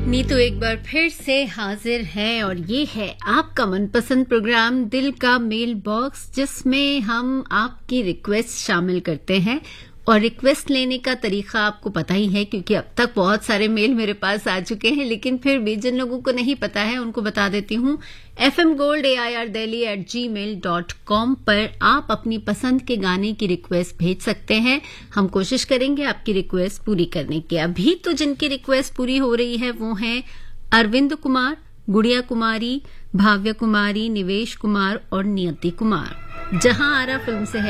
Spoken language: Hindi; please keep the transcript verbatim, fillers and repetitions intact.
नीतू एक बार फिर से हाजिर है और ये है आपका मनपसंद प्रोग्राम दिल का मेल बॉक्स, जिसमें हम आपकी रिक्वेस्ट शामिल करते हैं। और रिक्वेस्ट लेने का तरीका आपको पता ही है, क्योंकि अब तक बहुत सारे मेल मेरे पास आ चुके हैं, लेकिन फिर भी जिन लोगों को नहीं पता है उनको बता देती हूँ। F M gold A I R Delhi eight ji mail dot com पर आप अपनी पसंद के गाने की रिक्वेस्ट भेज सकते हैं। हम कोशिश करेंगे आपकी रिक्वेस्ट पूरी करने की। अभी तो जिनकी रिक्वेस्ट पूरी हो रही है वो हैं अरविंद कुमार, गुड़िया कुमारी, भाव्य कुमारी, निवेश कुमार और नियति कुमार। जहां आरा फिल्म से है